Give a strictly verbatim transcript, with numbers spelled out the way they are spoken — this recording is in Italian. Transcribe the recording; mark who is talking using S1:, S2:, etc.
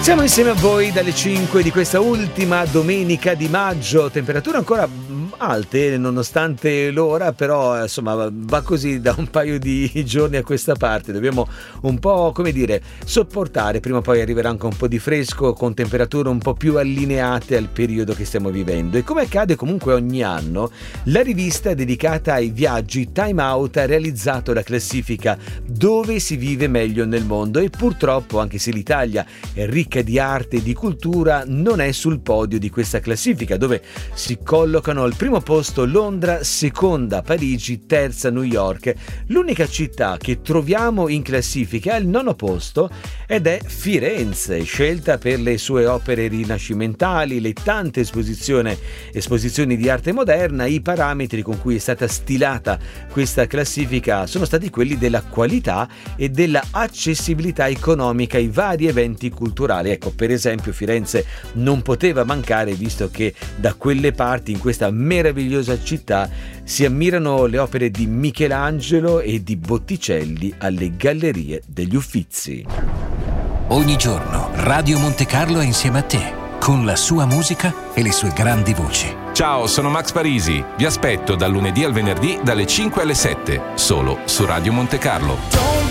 S1: Siamo insieme a voi dalle cinque di questa ultima domenica di maggio, temperature ancora alte nonostante l'ora, però insomma va così da un paio di giorni a questa parte, dobbiamo un po', come dire, sopportare, prima o poi arriverà anche un po' di fresco con temperature un po' più allineate al periodo che stiamo vivendo. E come accade comunque ogni anno, la rivista dedicata ai viaggi Time Out ha realizzato la classifica dove si vive meglio nel mondo e purtroppo, anche se l'Italia è ricca di arte e di cultura, non è sul podio di questa classifica, dove si collocano al primo posto Londra, seconda Parigi, terza New York. L'unica città che troviamo in classifica è al nono posto ed è Firenze, scelta per le sue opere rinascimentali, le tante esposizioni, esposizioni di arte moderna. I parametri con cui è stata stilata questa classifica sono stati quelli della qualità e della accessibilità economica ai vari eventi culturali. Ecco, per esempio Firenze non poteva mancare, visto che da quelle parti, in questa meravigliosa città, si ammirano le opere di Michelangelo e di Botticelli alle Gallerie degli Uffizi.
S2: Ogni giorno Radio Monte Carlo è insieme a te, con la sua musica e le sue grandi voci.
S3: Ciao, sono Max Parisi. Vi aspetto dal lunedì al venerdì dalle cinque alle sette, solo su Radio Monte Carlo.